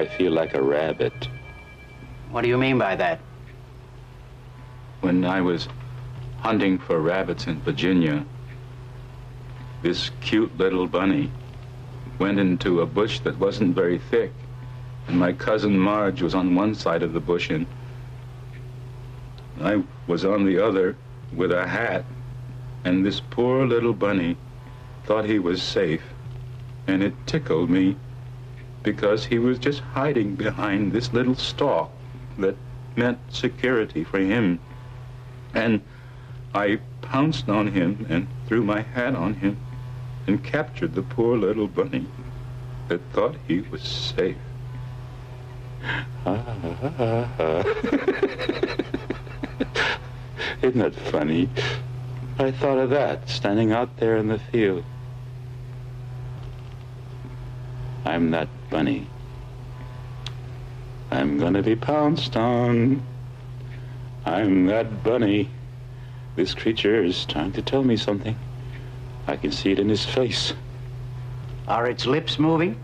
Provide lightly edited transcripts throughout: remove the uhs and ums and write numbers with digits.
I feel like a rabbit. What do you mean by that? When I was hunting for rabbits in Virginia, this cute little bunny went into a bush that wasn't very thick, and my cousin Marge was on one side of the bush and I was on the other with a hat, and this poor little bunny thought he was safe, and it tickled me because he was just hiding behind this little stalk that meant security for him. And I pounced on him and threw my hat on him and captured the poor little bunny that thought he was safe. Isn't that funny? I thought of that standing out there in the field. I'm that bunny. I'm gonna be pounced on. I'm that bunny. This creature is trying to tell me something. I can see it in his face. Are its lips moving?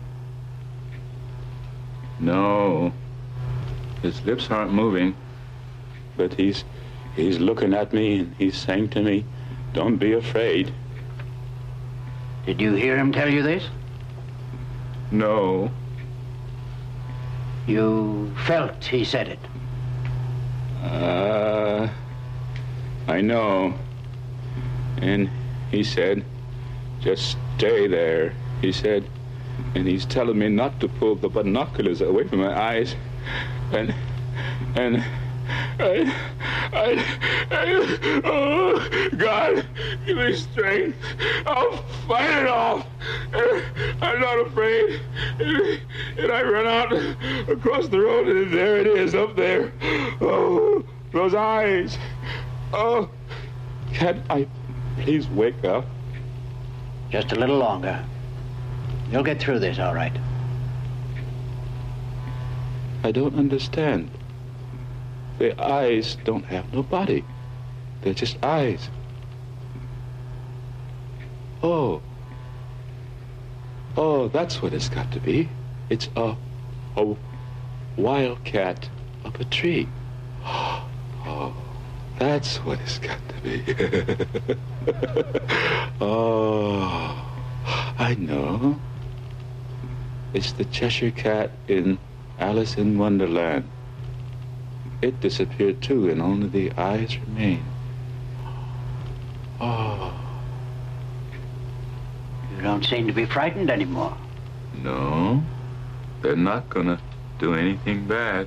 No. His lips aren't moving, but he's looking at me and he's saying to me, "Don't be afraid." Did you hear him tell you this? No. You felt he said it? I know. And he said, "Just stay there," he said. And he's telling me not to pull the binoculars away from my eyes. And oh, God, give me strength. I'll fight it off. I'm not afraid. And I run out across the road, and there it is, up there. Oh, those eyes. Oh, can I please wake up? Just a little longer. You'll get through this, all right. I don't understand. The eyes don't have no body. They're just eyes. Oh, that's what it's got to be. It's a wildcat up a tree. Oh, that's what it's got to be. Oh, I know. It's the Cheshire Cat in Alice in Wonderland. It disappeared too, and only the eyes remain. Oh. You don't seem to be frightened anymore. No, they're not gonna do anything bad.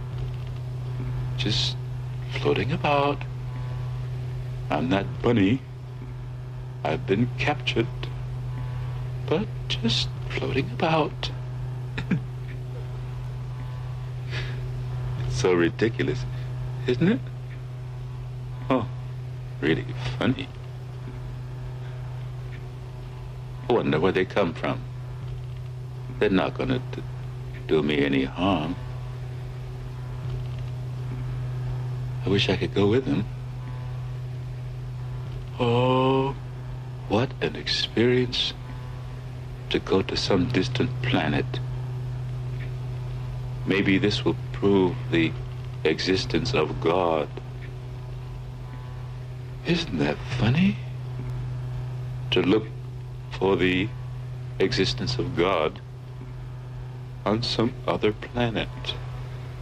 Just floating about. I'm that bunny. I've been captured, but just floating about. It's so ridiculous, isn't it? Oh, really funny. I wonder where they come from. They're not gonna do me any harm. I wish I could go with them. Oh, what an experience to go to some distant planet. Maybe this will prove the existence of God. Isn't that funny? To look for the existence of God on some other planet.